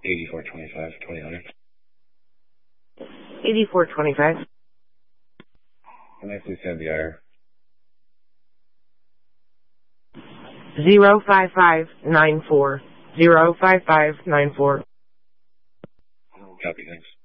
8425, 2000. 8425. Can I please have the IR? 05594. 05594. Copy, thanks.